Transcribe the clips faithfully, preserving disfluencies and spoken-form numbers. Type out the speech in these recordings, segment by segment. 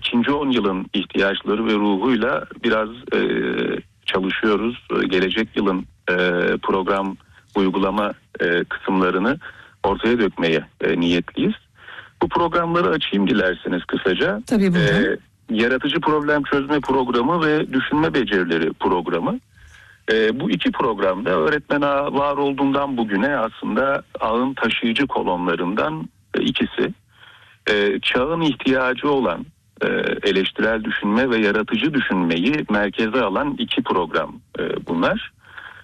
ikinci on yılın ihtiyaçları ve ruhuyla biraz e, çalışıyoruz. Gelecek yılın e, program uygulama e, kısımlarını ortaya dökmeye e, niyetliyiz. Bu programları açayım dilerseniz kısaca. Tabii buyurun. E, yaratıcı problem çözme programı ve düşünme becerileri programı. E, bu iki programda öğretmen ağı var olduğundan bugüne aslında ağın taşıyıcı kolonlarından e, ikisi. E, çağın ihtiyacı olan e, eleştirel düşünme ve yaratıcı düşünmeyi merkeze alan iki program e, bunlar.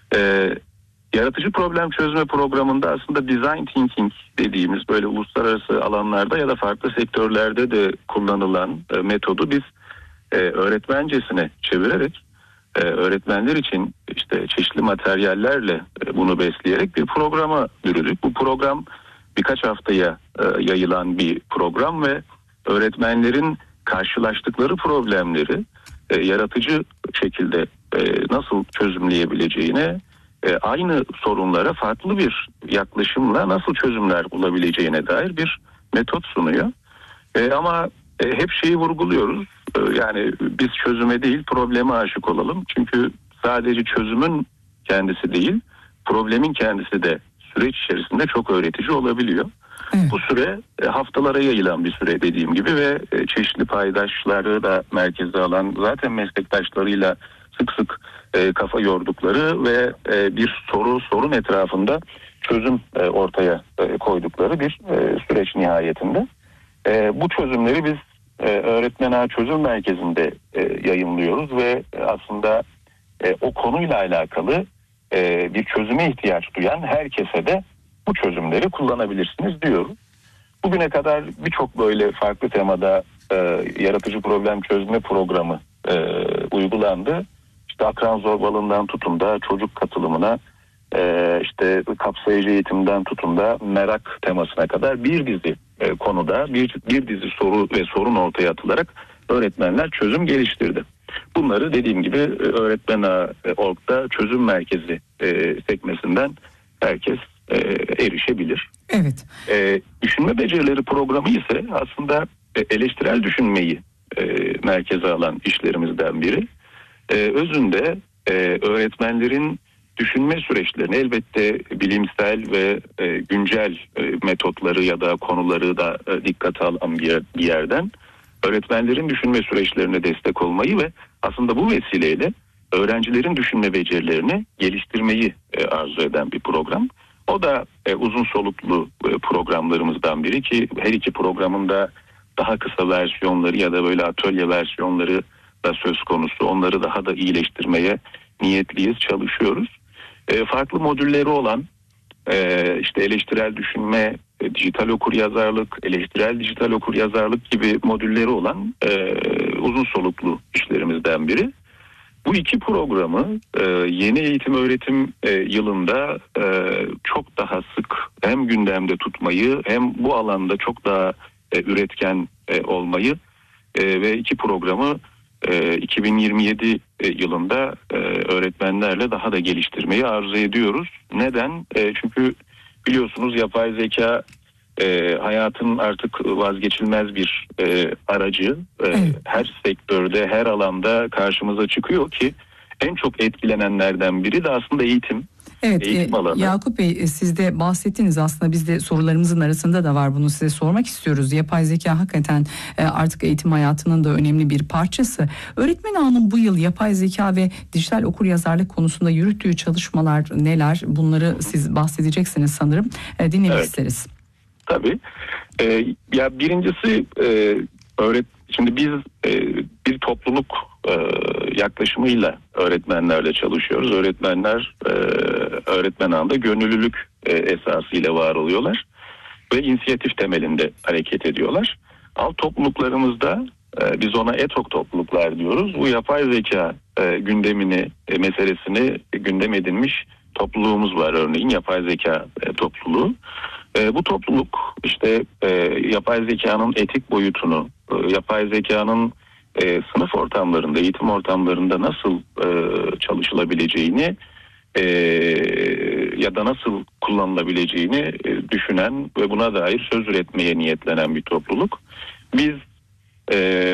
E, yaratıcı problem çözme programında aslında design thinking dediğimiz böyle uluslararası alanlarda ya da farklı sektörlerde de kullanılan e, metodu biz e, öğretmencesine çevirerek e, öğretmenler için işte çeşitli materyallerle e, bunu besleyerek bir programa bürüdük. Bu program birkaç haftaya e, yayılan bir program ve öğretmenlerin karşılaştıkları problemleri e, yaratıcı şekilde e, nasıl çözümleyebileceğine, e, aynı sorunlara farklı bir yaklaşımla nasıl çözümler bulabileceğine dair bir metot sunuyor. E, ama e, hep şeyi vurguluyoruz, e, yani biz çözüme değil probleme aşık olalım. Çünkü sadece çözümün kendisi değil, problemin kendisi de süreç içerisinde çok öğretici olabiliyor. Evet. Bu süre haftalara yayılan bir süre dediğim gibi ve çeşitli paydaşları da merkeze alan, zaten meslektaşlarıyla sık sık kafa yordukları ve bir soru sorun etrafında çözüm ortaya koydukları bir süreç nihayetinde. Bu çözümleri biz Öğretmen Ağı Çözüm Merkezi'nde yayınlıyoruz ve aslında o konuyla alakalı bir çözüme ihtiyaç duyan herkese de bu çözümleri kullanabilirsiniz diyoruz. Bugüne kadar birçok böyle farklı temada e, yaratıcı problem çözme programı e, uygulandı. İşte akran zorbalığından tutun da çocuk katılımına, e, işte kapsayıcı eğitimden tutun da merak temasına kadar bir dizi e, konuda bir, bir dizi soru ve sorun ortaya atılarak öğretmenler çözüm geliştirdi. Bunları dediğim gibi Öğretmen Ağı nokta org'da çözüm merkezi e, sekmesinden herkes e, erişebilir. Evet. E, düşünme becerileri programı ise aslında e, eleştirel düşünmeyi e, merkeze alan işlerimizden biri. E, özünde e, öğretmenlerin düşünme süreçlerini, elbette bilimsel ve e, güncel e, metotları ya da konuları da e, dikkate alan bir, bir yerden öğretmenlerin düşünme süreçlerine destek olmayı ve aslında bu vesileyle öğrencilerin düşünme becerilerini geliştirmeyi e, arzu eden bir program. O da e, uzun soluklu e, programlarımızdan biri ki her iki programın da daha kısa versiyonları ya da böyle atölye versiyonları da söz konusu. Onları daha da iyileştirmeye niyetliyiz, çalışıyoruz. E, farklı modülleri olan e, işte eleştirel düşünme, e, dijital okuryazarlık, eleştirel dijital okuryazarlık gibi modülleri olan e, uzun soluklu işlerimizden biri. Bu iki programı e, yeni eğitim öğretim e, yılında e, çok daha sık hem gündemde tutmayı hem bu alanda çok daha e, üretken e, olmayı e, ve iki programı e, iki bin yirmi yedi e, yılında e, öğretmenlerle daha da geliştirmeyi arzu ediyoruz. Neden? E, çünkü biliyorsunuz yapay zeka e, hayatın artık vazgeçilmez bir e, aracı. E, evet. Her sektörde, her alanda karşımıza çıkıyor ki en çok etkilenenlerden biri de aslında eğitim. Evet, eğitim e, alanı. Yakup Bey siz de bahsettiniz, aslında biz de sorularımızın arasında da var, bunu size sormak istiyoruz. Yapay zeka hakikaten e, artık eğitim hayatının da önemli bir parçası. Öğretmen Ağı'nın bu yıl yapay zeka ve dijital okuryazarlık konusunda yürüttüğü çalışmalar neler? Bunları siz bahsedeceksiniz sanırım. E, dinlemek Evet. isteriz. Tabii. Ee, ya birincisi e, öğret. Şimdi biz e, bir topluluk e, yaklaşımıyla öğretmenlerle çalışıyoruz. Öğretmenler e, öğretmen ağında gönüllülük e, esasıyla var oluyorlar ve inisiyatif temelinde hareket ediyorlar. Alt topluluklarımızda e, biz ona etok topluluklar diyoruz. Bu yapay zeka e, gündemini, e, meselesini gündem edinmiş topluluğumuz var, örneğin yapay zeka e, topluluğu. E, bu topluluk işte e, yapay zekanın etik boyutunu, e, yapay zekanın e, sınıf ortamlarında, eğitim ortamlarında nasıl e, çalışılabileceğini e, ya da nasıl kullanılabileceğini e, düşünen ve buna dair söz üretmeye niyetlenen bir topluluk. Biz e,